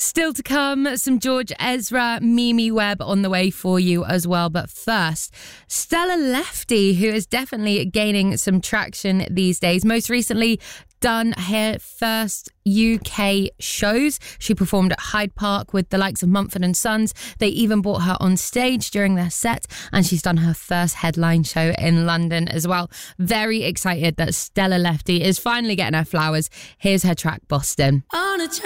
Still to come, some George Ezra, Mimi Webb on the way for you as well. But first, Stella Lefty, who is definitely gaining some traction these days. Most recently done her first UK shows. She performed at Hyde Park with the likes of Mumford & Sons. They even brought her on stage during their set, and she's done her first headline show in London as well. Very excited that Stella Lefty is finally getting her flowers. Here's her track, Boston.